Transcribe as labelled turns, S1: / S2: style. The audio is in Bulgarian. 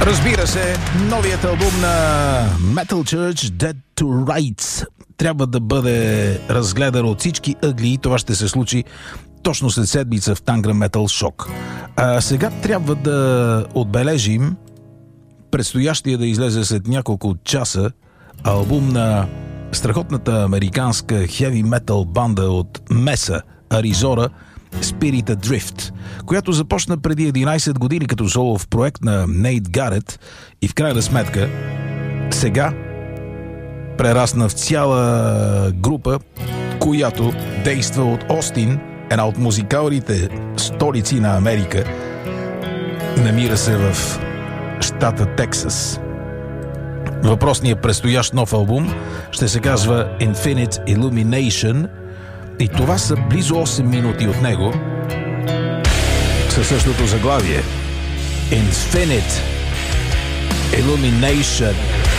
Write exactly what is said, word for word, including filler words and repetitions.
S1: Разбира се, новият албум на Metal Church, Dead to Rights, трябва да бъде разгледан от всички ъгли и това ще се случи точно след седмица в Тангра Metal Shock. А сега трябва да отбележим предстоящия да излезе след няколко часа албум на страхотната американска хеви метал банда от Меса, Аризона, Spirit Adrift, която започна преди единайсет години като солов проект на Нейт Гарет и в крайна сметка сега прерасна в цяла група, която действа от Остин, една от музикалните столици на Америка. Намира се в щата Тексас. Въпросният предстоящ нов албум ще се казва Infinite Illumination и това са близо осем минути от него със същото заглавие Infinite Illumination.